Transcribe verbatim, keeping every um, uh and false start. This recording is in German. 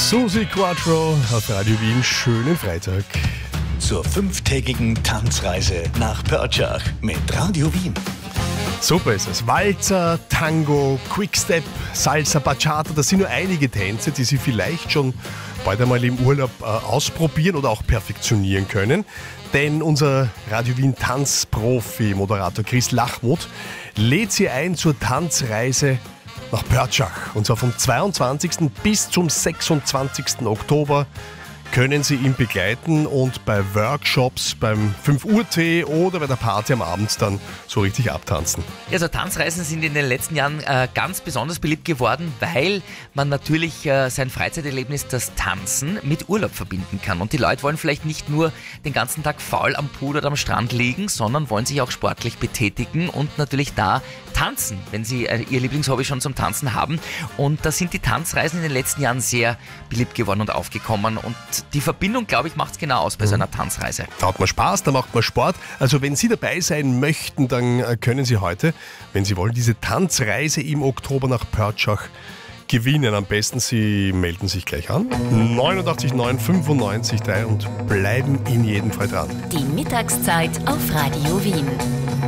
Susi Quattro auf Radio Wien. Schönen Freitag. Zur fünftägigen Tanzreise nach Pörtschach mit Radio Wien. Super ist es. Walzer, Tango, Quickstep, Salsa, Bachata, das sind nur einige Tänze, die Sie vielleicht schon bald einmal im Urlaub äh, ausprobieren oder auch perfektionieren können. Denn unser Radio Wien Tanzprofi, Moderator Chris Lachmuth, lädt Sie ein zur Tanzreise nach Pörtschach. Und zwar vom zweiundzwanzigsten bis zum sechsundzwanzigsten Oktober können Sie ihn begleiten und bei Workshops, beim fünf Uhr Tee oder bei der Party am Abend dann so richtig abtanzen. Ja, also Tanzreisen sind in den letzten Jahren äh, ganz besonders beliebt geworden, weil man natürlich äh, sein Freizeiterlebnis, das Tanzen, mit Urlaub verbinden kann. Und die Leute wollen vielleicht nicht nur den ganzen Tag faul am Pool oder am Strand liegen, sondern wollen sich auch sportlich betätigen und natürlich da tanzen, wenn sie äh, ihr Lieblingshobby schon zum Tanzen haben. Und da sind die Tanzreisen in den letzten Jahren sehr beliebt geworden und aufgekommen. Und die Verbindung, glaube ich, macht es genau aus bei so einer Tanzreise. Da hat man Spaß, da macht man Sport. Also wenn Sie dabei sein möchten, dann können Sie heute, wenn Sie wollen, diese Tanzreise im Oktober nach Pörtschach gewinnen. Am besten Sie melden sich gleich an. neunundachtzig neun fünfundneunzig drei und bleiben in jedem Fall dran. Die Mittagszeit auf Radio Wien.